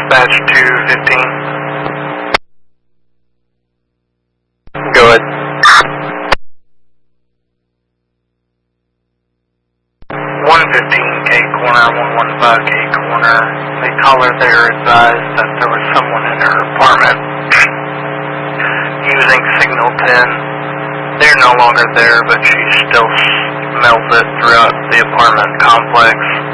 Dispatch 215. Go ahead. 115K corner, 115K corner. The caller there advised that there was someone in her apartment using Signal 10. They're no longer there, but she still smells it throughout the apartment complex.